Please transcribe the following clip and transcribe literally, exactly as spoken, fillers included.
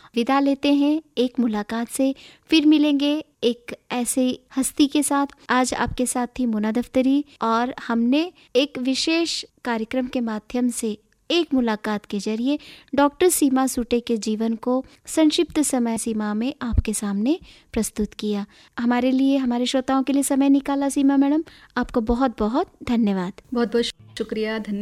विदा लेते हैं एक मुलाकात से। फिर मिलेंगे एक ऐसे हस्ती के साथ। आज आपके साथ थी मोना दफ्तरी और हमने एक विशेष कार्यक्रम के माध्यम से एक मुलाकात के जरिए डॉक्टर सीमा सूटे के जीवन को संक्षिप्त समय सीमा में आपके सामने प्रस्तुत किया। हमारे लिए, हमारे श्रोताओं के लिए समय निकाला सीमा मैडम, आपको बहुत बहुत धन्यवाद। बहुत बहुत शुक्रिया, धन्यवाद।